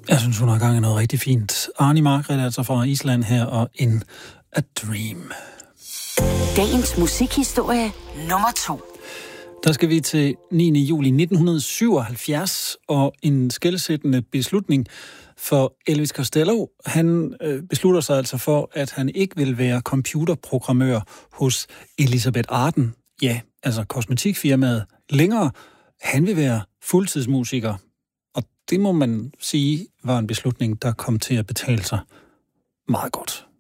Jeg synes, hun har gang i noget rigtig fint. Arni Margrethe er altså fra Island her, og In a Dream. Dagens musikhistorie nummer 2. Der skal vi til 9. juli 1977, og en skelsættende beslutning for Elvis Costello. Han beslutter sig altså for, at han ikke vil være computerprogrammør hos Elizabeth Arden, ja, altså kosmetikfirmaet, længere. Han vil være fuldtidsmusiker, og det må man sige var en beslutning, der kom til at betale sig meget godt.